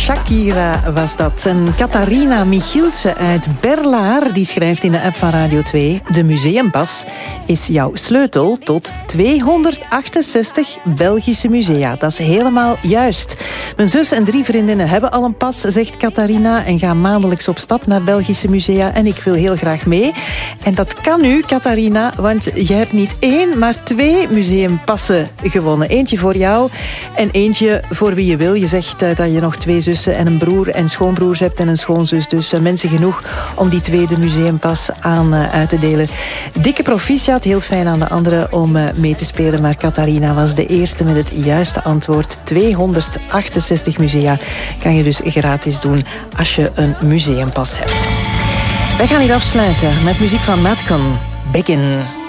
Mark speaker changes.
Speaker 1: Shakira was dat. En Catharina Michielsen uit Berlaar die schrijft in de app van Radio 2... De museumpas is jouw sleutel tot 268 Belgische musea. Dat is helemaal juist. Mijn zus en 3 vriendinnen hebben al een pas, zegt Catharina... en gaan maandelijks op stap naar Belgische musea. En ik wil heel graag mee. En dat kan nu, Catharina, want je hebt niet 1, maar 2 museumpassen gewonnen. Eentje voor jou en eentje voor wie je wil. Je zegt dat je nog 2 zussen en een broer en schoonbroers hebt en een schoonzus. Dus mensen genoeg om die tweede museumpas aan uit te delen. Dikke proficiat, heel fijn aan de anderen om mee te spelen. Maar Catharina was de eerste met het juiste antwoord. 268 musea kan je dus gratis doen als je een museumpas hebt. Wij gaan hier afsluiten met muziek van Madcon. Begin.